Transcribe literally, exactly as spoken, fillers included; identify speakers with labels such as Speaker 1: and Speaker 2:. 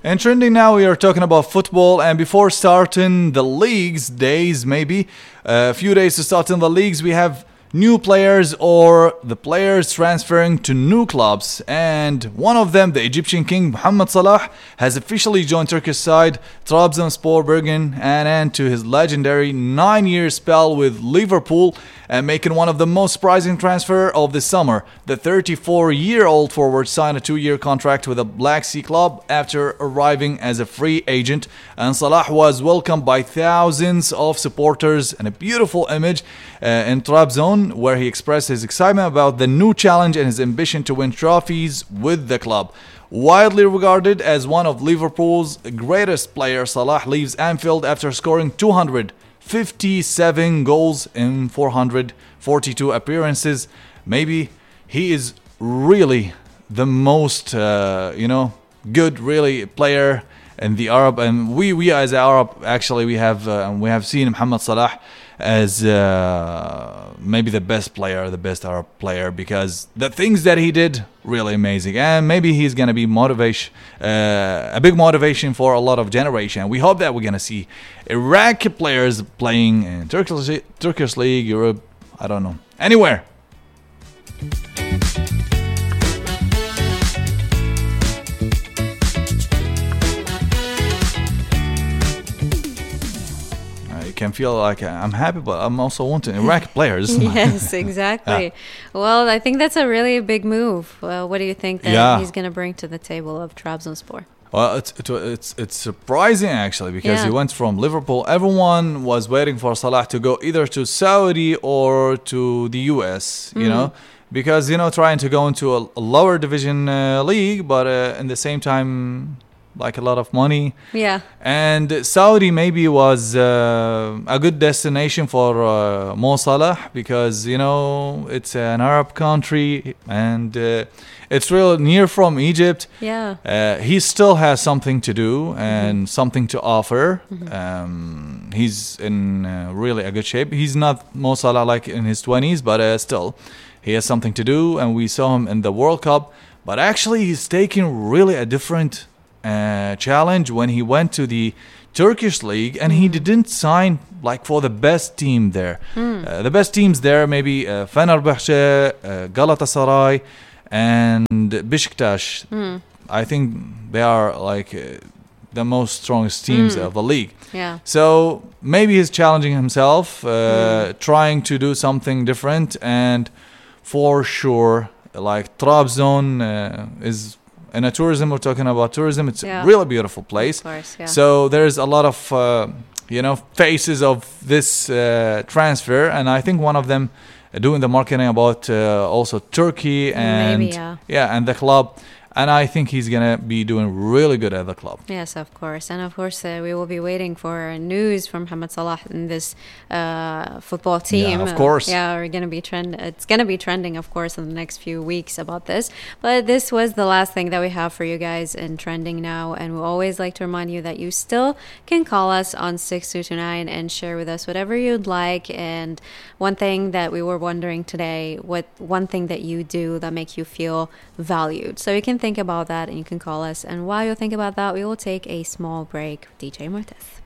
Speaker 1: And trending now, we are talking about football. And before starting the leagues, days maybe, uh, a few days to start in the leagues, we have new players or the players transferring to new clubs. And one of them, the Egyptian king Mohamed Salah, has officially joined Turkish side Trabzonspor Bergen and end to his legendary nine-year spell with Liverpool, and making one of the most surprising transfer of the summer. The thirty-four-year-old forward signed a two-year contract with a Black Sea club after arriving as a free agent, and Salah was welcomed by thousands of supporters and a beautiful image uh, in Trabzon, where he expressed his excitement about the new challenge and his ambition to win trophies with the club. Widely regarded as one of Liverpool's greatest players, Salah leaves Anfield after scoring two hundred fifty-seven goals in four hundred forty-two appearances. Maybe he is really the most, uh, you know, good really player in the Arab, and we we as Arab actually we have uh, we have seen Mohamed Salah as uh, maybe the best player, the best Arab player, because the things that he did really amazing, and maybe he's gonna be motivation, uh, a big motivation for a lot of generation. We hope that we're gonna see Iraqi players playing in Turkish Turkish league, Europe, I don't know, anywhere. Can feel like I'm happy, but I'm also wanting Iraqi players.
Speaker 2: Yes, exactly. Yeah. Well, I think that's a really big move. Well, what do you think that
Speaker 1: yeah.
Speaker 2: he's going to bring to the table of Trabzonspor?
Speaker 1: Well, it's it's it's surprising actually, because
Speaker 2: yeah.
Speaker 1: he went from Liverpool. Everyone was waiting for Salah to go either to Saudi or to the U S, you mm. know, because, you know, trying to go into a, a lower division uh, league, but uh, in the same time, like a lot of money.
Speaker 2: Yeah.
Speaker 1: And Saudi maybe was uh, a good destination for uh, Mo Salah, because, you know, it's an Arab country and uh, it's real near from Egypt.
Speaker 2: Yeah.
Speaker 1: Uh, he still has something to do and
Speaker 2: mm-hmm.
Speaker 1: something to offer.
Speaker 2: Mm-hmm.
Speaker 1: Um, he's in uh, really a good shape. He's not Mo Salah like in his twenties, but uh, still he has something to do. And we saw him in the World Cup. But actually he's taking really a different Uh, challenge when he went to the Turkish league, and mm. he didn't sign like for the best team there.
Speaker 2: Mm.
Speaker 1: Uh, the best teams there maybe uh, Fenerbahce, uh, Galatasaray, and Beşiktaş.
Speaker 2: Mm.
Speaker 1: I think they are like uh, the most strongest teams
Speaker 2: mm.
Speaker 1: of the league.
Speaker 2: Yeah.
Speaker 1: So maybe he's challenging himself, uh,
Speaker 2: mm.
Speaker 1: trying to do something different, and for sure, like Trabzon uh, is. In a tourism, we're talking about tourism. It's
Speaker 2: yeah.
Speaker 1: a really beautiful place.
Speaker 2: Of course, yeah.
Speaker 1: So there's a lot of, uh, you know, faces of this uh, transfer, and I think one of them uh, doing the marketing about uh, also Turkey and
Speaker 2: Maybe, yeah.
Speaker 1: yeah, and the club. And I think he's going to be doing really good at the club.
Speaker 2: Yes, of course. And of course, uh, we will be waiting for news from Mohamed Salah in this uh, football team.
Speaker 1: Yeah, of course.
Speaker 2: Uh, yeah, we're going to be trend. It's going to be trending, of course, in the next few weeks about this. But this was the last thing that we have for you guys in trending now. And we always like to remind you that you still can call us on six two two nine and share with us whatever you'd like. And one thing that we were wondering today, what one thing that you do that makes you feel valued. So you can think about that and you can call us. And while you think about that, we will take a small break with D J Mortis.